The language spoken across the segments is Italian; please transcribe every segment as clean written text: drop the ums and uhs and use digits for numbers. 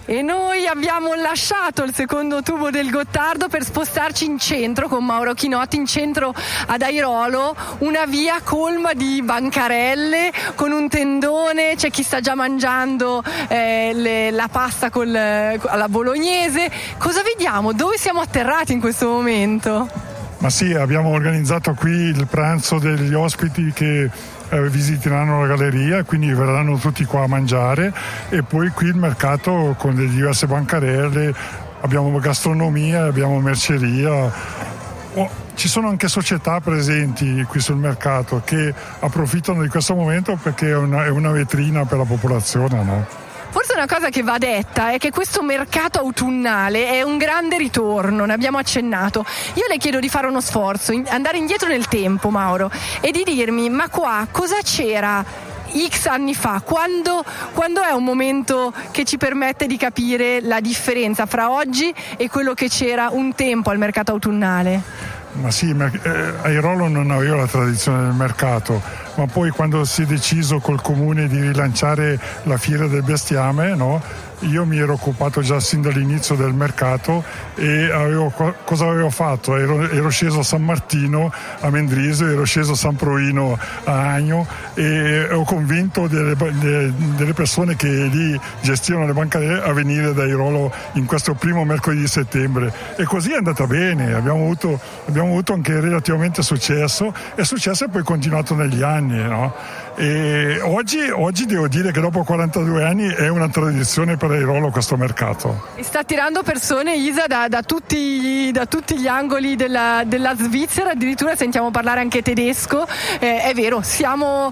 E noi abbiamo lasciato il secondo tubo del Gottardo per spostarci in centro con Mauro Chinotti, in centro ad Airolo, una via colma di bancarelle con un tendone, c'è chi sta già mangiando la pasta alla bolognese. Cosa vediamo? Dove siamo atterrati in questo momento? Ma sì, abbiamo organizzato qui il pranzo degli ospiti che visiteranno la galleria, quindi verranno tutti qua a mangiare, e poi qui il mercato con le diverse bancarelle, abbiamo gastronomia, abbiamo merceria. Ci sono anche società presenti qui sul mercato che approfittano di questo momento perché è una vetrina per la popolazione, no? Forse una cosa che va detta è che questo mercato autunnale è un grande ritorno, ne abbiamo accennato. Io le chiedo di fare uno sforzo, andare indietro nel tempo, Mauro, e di dirmi, ma qua cosa c'era X anni fa? Quando è un momento che ci permette di capire la differenza fra oggi e quello che c'era un tempo al mercato autunnale? Ma sì, Airolo non aveva la tradizione del mercato, ma poi quando si è deciso col comune di rilanciare la fiera del bestiame, no? Io mi ero occupato già sin dall'inizio del mercato e cosa avevo fatto? Ero sceso a San Martino, a Mendrisio, ero sceso a San Proino, a Agno, e ho convinto delle persone che lì gestivano le bancarelle a venire da Airolo in questo primo mercoledì di settembre, e così è andata bene, abbiamo avuto anche relativamente successo, e successo è poi continuato negli anni, no? E oggi devo dire che dopo 42 anni è una tradizione per Airolo questo mercato. E sta attirando persone, Isa, da tutti gli angoli della Svizzera, addirittura sentiamo parlare anche tedesco. È vero, siamo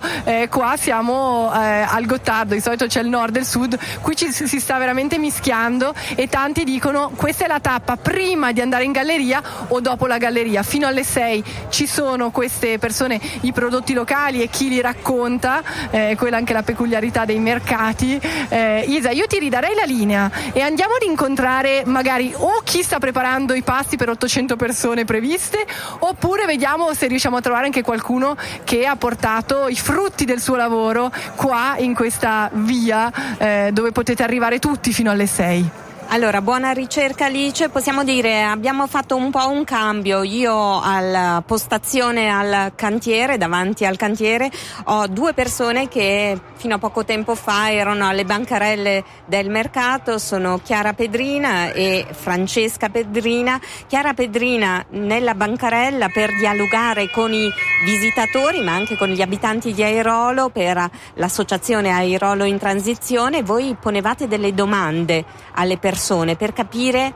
al Gottardo, di solito c'è il nord e il sud, qui si sta veramente mischiando, e tanti dicono questa è la tappa prima di andare in galleria o dopo la galleria. Fino alle 6 ci sono queste persone, i prodotti locali e chi li racconta, quella è anche la peculiarità dei mercati. Isa, io ti ridarei la linea e andiamo ad incontrare magari o chi sta preparando i pasti per 800 persone previste, oppure vediamo se riusciamo a trovare anche qualcuno che ha portato i frutti del suo lavoro qua in questa via dove potete arrivare tutti fino alle 6. Allora, buona ricerca Alice, possiamo dire abbiamo fatto un po' un cambio. Io alla postazione al cantiere, davanti al cantiere, ho due persone che fino a poco tempo fa erano alle bancarelle del mercato, sono Chiara Pedrina e Francesca Pedrina. Chiara Pedrina nella bancarella per dialogare con i visitatori ma anche con gli abitanti di Airolo per l'associazione Airolo in Transizione. Voi ponevate delle domande alle persone per capire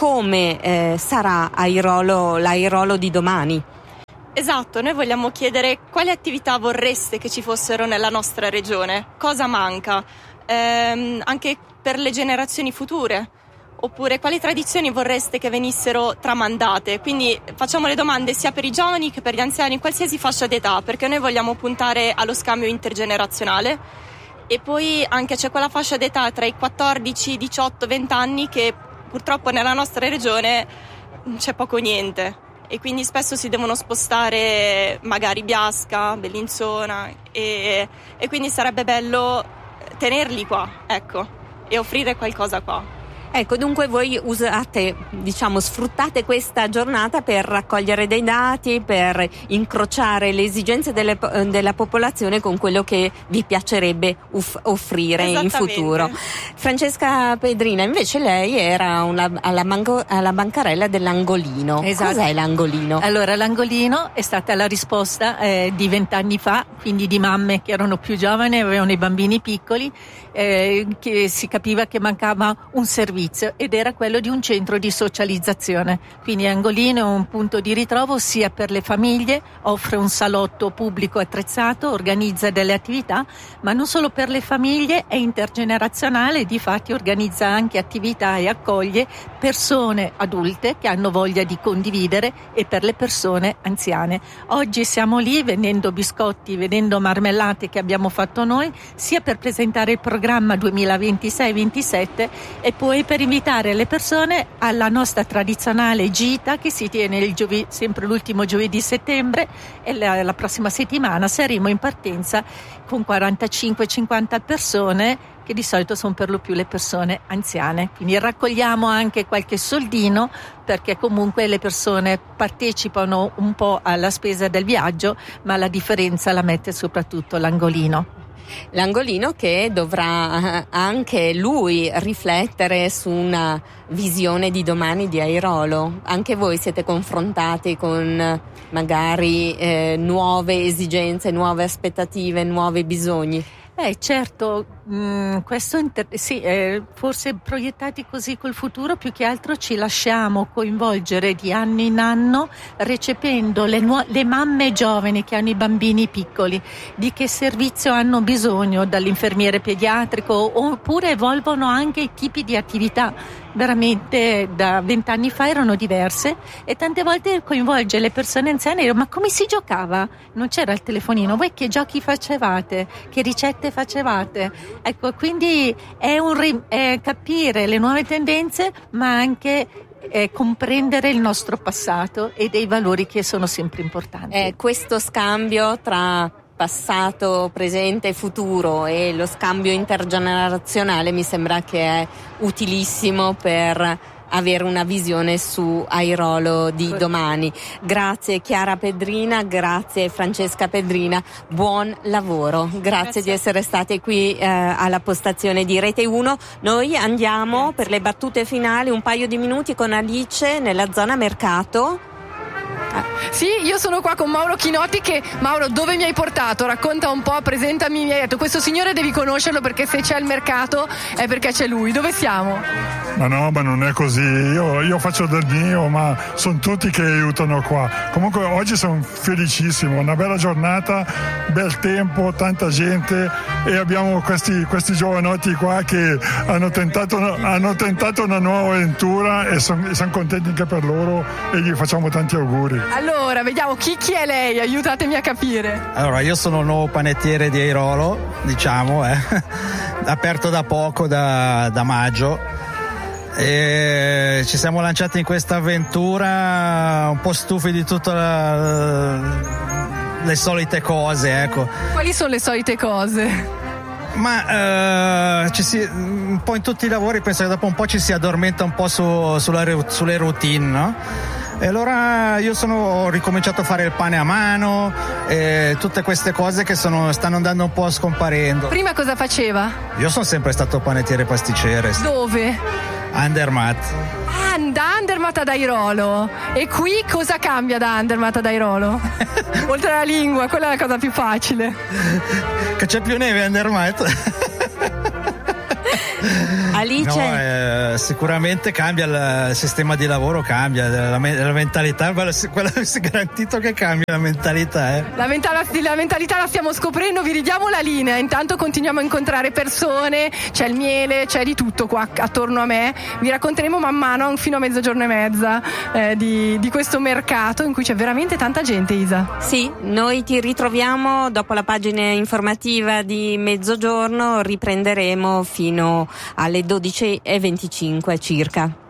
come sarà l'Airolo di domani. Esatto, noi vogliamo chiedere quali attività vorreste che ci fossero nella nostra regione, cosa manca, anche per le generazioni future, oppure quali tradizioni vorreste che venissero tramandate. Quindi facciamo le domande sia per i giovani che per gli anziani, in qualsiasi fascia d'età, perché noi vogliamo puntare allo scambio intergenerazionale. E poi anche c'è quella fascia d'età tra i 14, 18, 20 anni che purtroppo nella nostra regione c'è poco niente, e quindi spesso si devono spostare magari Biasca, Bellinzona, e quindi sarebbe bello tenerli qua, ecco, e offrire qualcosa qua. Ecco, dunque voi sfruttate questa giornata per raccogliere dei dati, per incrociare le esigenze della popolazione con quello che vi piacerebbe offrire in futuro. Francesca Pedrina, invece lei era alla bancarella dell'Angolino. Esatto. Cos'è l'Angolino? Allora, l'Angolino è stata la risposta di 20 anni fa, quindi di mamme che erano più giovani, avevano i bambini piccoli, che si capiva che mancava un servizio, ed era quello di un centro di socializzazione. Quindi Angolino è un punto di ritrovo sia per le famiglie, offre un salotto pubblico attrezzato, organizza delle attività, ma non solo per le famiglie, è intergenerazionale, difatti organizza anche attività e accoglie persone adulte che hanno voglia di condividere, e per le persone anziane. Oggi siamo lì vendendo biscotti, vendendo marmellate che abbiamo fatto noi, sia per presentare il programma 2026-27 e poi per invitare le persone alla nostra tradizionale gita che si tiene sempre l'ultimo giovedì di settembre, e la prossima settimana saremo in partenza con 45-50 persone che di solito sono per lo più le persone anziane. Quindi raccogliamo anche qualche soldino, perché comunque le persone partecipano un po' alla spesa del viaggio, ma la differenza la mette soprattutto l'angolino. L'angolino che dovrà anche lui riflettere su una visione di domani di Airolo. Anche voi siete confrontati con magari nuove esigenze, nuove aspettative, nuovi bisogni? Certo, questo forse proiettati così col futuro, più che altro ci lasciamo coinvolgere di anno in anno, recependo le mamme giovani che hanno i bambini piccoli, di che servizio hanno bisogno dall'infermiere pediatrico, oppure evolvono anche i tipi di attività. Veramente da 20 anni fa erano diverse, e tante volte coinvolge le persone anziane. Ma come si giocava? Non c'era il telefonino. Voi che giochi facevate? Che ricette facevate? Ecco, quindi è capire le nuove tendenze, ma anche comprendere il nostro passato e dei valori che sono sempre importanti. Questo scambio tra passato, presente e futuro, e lo scambio intergenerazionale mi sembra che è utilissimo per avere una visione su Airolo di domani. Grazie Chiara Pedrina, grazie Francesca Pedrina, buon lavoro, grazie di essere state qui alla postazione di Rete 1. Noi andiamo per le battute finali, un paio di minuti con Alice nella zona mercato. Sì, io sono qua con Mauro Chinotti. Mauro, dove mi hai portato? Racconta un po', presentami. Mi hai detto, questo signore devi conoscerlo, perché se c'è il mercato è perché c'è lui. Dove siamo? Ma no, ma non è così. Io faccio del mio, ma sono tutti che aiutano qua. Comunque oggi sono felicissimo, una bella giornata, bel tempo, tanta gente, e abbiamo questi giovanotti qua che hanno tentato una nuova avventura, e siamo contenti anche per loro, e gli facciamo tanti auguri. Allora, vediamo chi è lei, aiutatemi a capire. Allora, io sono il nuovo panettiere di Airolo, diciamo, aperto da poco, da maggio, e ci siamo lanciati in questa avventura un po' stufi di tutte le solite cose, ecco. Quali sono le solite cose? Ma un po' in tutti i lavori penso che dopo un po' ci si addormenta un po' sulle routine, no? E allora io ho ricominciato a fare il pane a mano, e tutte queste cose che stanno andando un po' scomparendo. Prima cosa faceva? Io sono sempre stato panettiere e pasticcere. Dove? Andermatt. Da Andermatt ad Airolo. E qui cosa cambia da Andermatt ad Airolo? Oltre alla lingua, quella è la cosa più facile. Che c'è più neve a Andermatt. Alice? No, sicuramente cambia il sistema di lavoro, cambia la mentalità, quello è garantito che cambia la mentalità. La mentalità la stiamo scoprendo, vi ridiamo la linea, intanto continuiamo a incontrare persone, c'è il miele, c'è di tutto qua attorno a me, vi racconteremo man mano fino a 12:30 di questo mercato in cui c'è veramente tanta gente, Isa. Sì, noi ti ritroviamo dopo la pagina informativa di mezzogiorno, riprenderemo fino alle 12:25 circa.